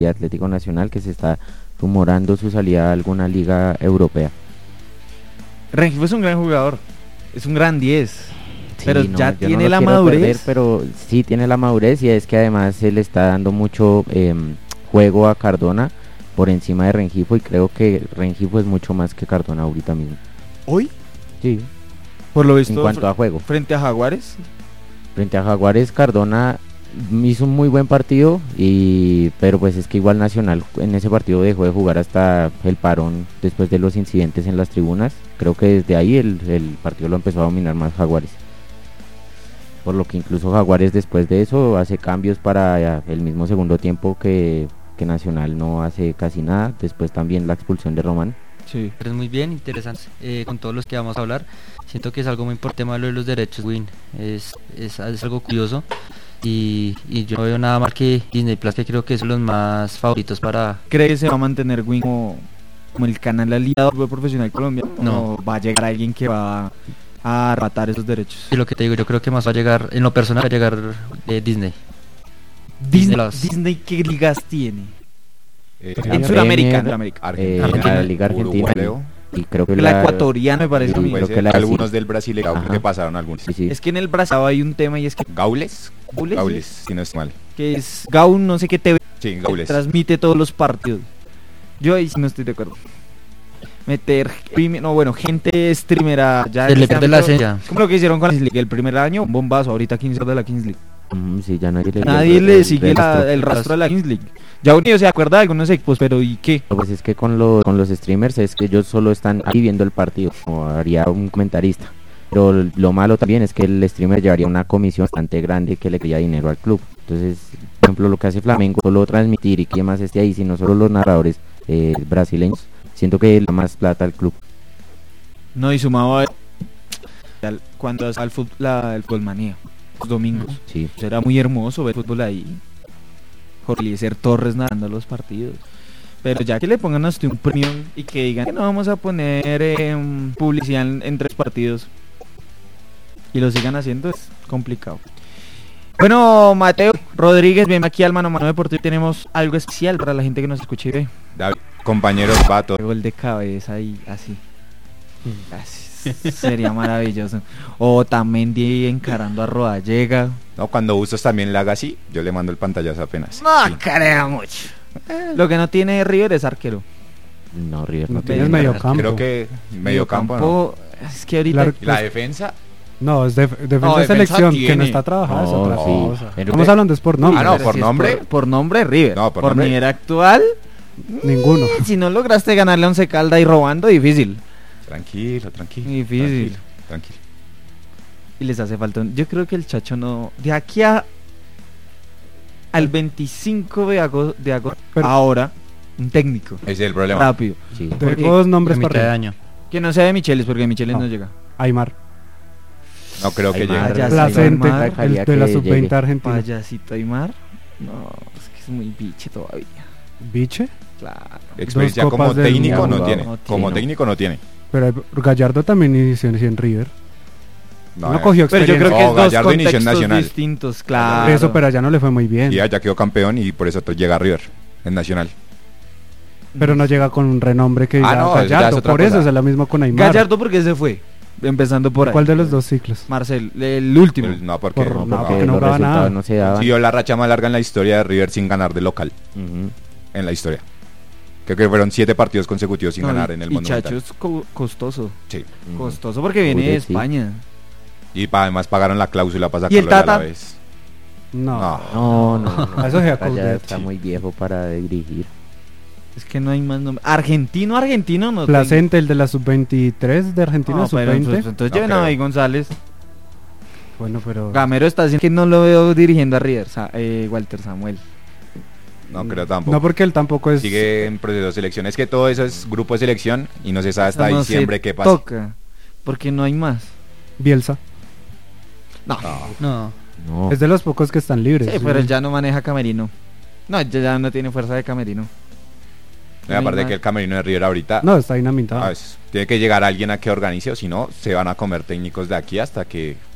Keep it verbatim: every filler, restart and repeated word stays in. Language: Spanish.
de Atlético Nacional, que se está rumorando su salida a alguna liga europea. Rengifo es un gran jugador, es un gran diez, Sí, pero no, ya yo tiene no lo la quiero madurez. perder, pero sí tiene la madurez, y es que además se le está dando mucho eh, juego a Cardona por encima de Rengifo, y creo que Rengifo es mucho más que Cardona ahorita mismo. Hoy, Sí, por lo visto, en cuanto a juego. frente a Jaguares, Frente a Jaguares, Cardona hizo un muy buen partido, y pero pues es que igual Nacional en ese partido dejó de jugar hasta el parón después de los incidentes en las tribunas. Creo que desde ahí el, el partido lo empezó a dominar más Jaguares, por lo que incluso Jaguares después de eso hace cambios para eh, el mismo segundo tiempo que, que Nacional no hace casi nada. Después también la expulsión de Román. sí. Pero es muy bien, interesante, eh, con todos los que vamos a hablar. Siento que es algo muy importante lo de los derechos, Win. Es, es, es algo curioso. Y, y yo no veo nada más que Disney Plus, que creo que son los más favoritos para... ¿Cree que se va a mantener Win como, como el canal aliado del fútbol profesional colombiano? No. ¿O va a llegar alguien que va a arrebatar esos derechos? Y lo que te digo, yo creo que más va a llegar, en lo personal, va a llegar eh, Disney. Disney, Plus. Disney, ¿qué ligas tiene? Eh, En Premier, Sudamérica, en Sudamérica. eh, Argentina, la Liga Argentina, Uruguay, y creo que La la ecuatoriana me parece sí, a mí. creo puede que ser. la Algunos sí. del Brasileirao Ajá. que pasaron algunos. Sí, sí. Es que en el Brasil hay un tema y es que Gaules, Gaules, Gaules, si no estoy mal. que es Gaun, no sé qué T V, Sí, que Gaules. transmite todos los partidos. Yo ahí sí no estoy de acuerdo. Meter, primi- no bueno, gente streamera ya. Se en le este pierde la ámbito, esencia. como lo que hicieron con la Kings League el primer año, un bombazo, ahorita quince de la Kings League. Ujú, sí, ya nadie le, Nadie el- le el sigue la- rastro. el rastro de la Kings League. Ya uno se acuerda de algunos equipos, pero ¿y qué? Pues es que con los, con los streamers es que ellos solo están ahí viendo el partido, como haría un comentarista. Pero lo malo también es que el streamer llevaría una comisión bastante grande que le crea dinero al club. Entonces, por ejemplo, lo que hace Flamengo, solo transmitir y que más esté ahí, sino solo los narradores eh, brasileños, siento que le da más plata al club. No, y sumado a al- cuando es al fútbol, la, el fútbol manía, los domingos. Sí. Era muy hermoso ver fútbol ahí. Jorge Eliezer Torres narrando los partidos. Pero ya que le pongan hasta un premio y que digan que no vamos a poner eh, publicidad en, en tres partidos y lo sigan haciendo, es complicado. Bueno, Mateo Rodríguez, bien aquí al Mano a Mano Deportivo. Tenemos algo especial para la gente que nos escucha y ve. David, compañeros, vato. Gol de cabeza y así. Así. Sería maravilloso. O Tamendi encarando a Rodallega. No, cuando Bustos también la haga así, yo le mando el pantallazo apenas. No Sí. creo mucho. Lo que no tiene River es arquero. No, River No no tienes tiene. medio campo. Creo que medio campo, ¿no? Es que ahorita. La- ¿Y la defensa? No, es def- defensa No, de defensa selección, que tiene. no está trabajada, es No, otra sí. cosa. Pero Estamos que- hablando es por nombre. Ah, no, Pero por si es nombre. Por, por nombre, River. No, por nombre. nivel actual, Ninguno. si no lograste ganarle a Once Calda y robando, difícil. Tranquilo, tranquilo. Difícil. Tranquilo, tranquilo. Y les hace falta. un- Yo creo que el Chacho no. De aquí a. Al veinticinco de agosto. De agosto Pero- ahora, un técnico. Ese es el problema. Rápido. Sí. Tengo Porque- dos A nombres mitad para de arriba. año. Que no sea de Michelis, porque Michelis no, No. llega. Aymar. No creo que Aymar, llegue. ya sé, Placente, Aymar, el dejaría de la que sub veinte llegue. argentina. Payasito Aymar. No, es que es muy biche todavía. Biche. Claro. Experiencia Dos como copas del técnico mundo. no tiene. No Como tiene. técnico no tiene. Pero hay- Gallardo también inició en River. No, eh, cogió Pero yo experiencia. creo que No, es dos Gallardo inició en contextos Nacional. distintos, claro. Eso, pero allá no le fue muy bien. Y ya quedó campeón y por eso llega a River, en Nacional. Pero no llega con un renombre que diga Ah, no, eso ya es Gallardo. otra Por eso cosa. es lo mismo con Aymar. Gallardo, porque se fue. Empezando por ahí. ¿Cuál de los dos ciclos? Marcel, el último. El- No, porque, Por- No, No, porque porque no los jugaba resultados nada. no se daban. siguió la racha más larga en la historia de River sin ganar de local. Ujú. En la historia. Creo que fueron siete partidos consecutivos sin No, ganar y- en el y Monumental. Chacho es co- costoso. Sí. Ujú. Costoso porque viene de Oye, sí. España. Y pa- además pagaron la cláusula para ¿Y el sacarlo a la Tata? vez. No. No. No, no, no. Eso es Ya Coudet, está sí. muy viejo para dirigir. Es que no hay más nombre. Argentino, argentino no. Placente, el de la sub veintitrés de Argentina, tengo. No, sub pero veinte. entonces, entonces No lleven a creo. David González. Bueno, pero... Gamero está diciendo que no lo veo dirigiendo a River. Sa- eh, Walter Samuel. No creo tampoco. No, porque él tampoco es... Sigue en proceso de selección. Es que todo eso es grupo de selección y no se sabe hasta No diciembre se qué pasa. toca. Porque no hay más. Bielsa. No. No. No. Es de los pocos que están libres. Sí, pero él ya no maneja camerino. No, ya, ya no tiene fuerza de camerino. Y aparte No hay que el camerino de River ahorita No, está dinamitado. ah, es- tiene que llegar alguien a que organice o si no se van a comer técnicos de aquí hasta que